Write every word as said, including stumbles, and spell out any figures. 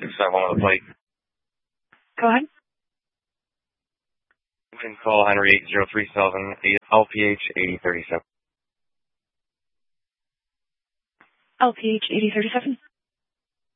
Is that one on the plate? Go ahead. You can call Henry eight zero three seven, L P H eighty thirty-seven. L P H eighty thirty-seven.